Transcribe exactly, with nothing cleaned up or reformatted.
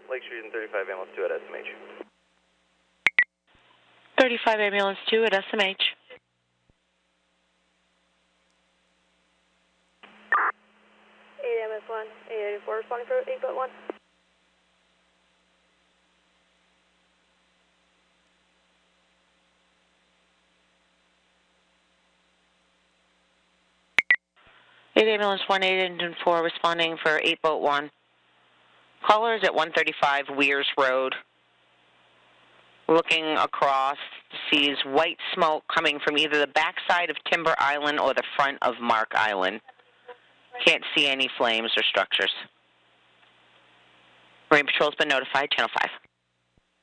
Lake Street and thirty-five ambulance two at S M H. thirty-five ambulance two at S M H. eight ambulance one, eight eighty-four responding for eight foot one. eight ambulance one, eight engine four responding for eight boat one. Caller is at one thirty-five Weirs Road. Looking across, sees white smoke coming from either the backside of Timber Island or the front of Mark Island. Can't see any flames or structures. Marine Patrol's been notified, Channel five.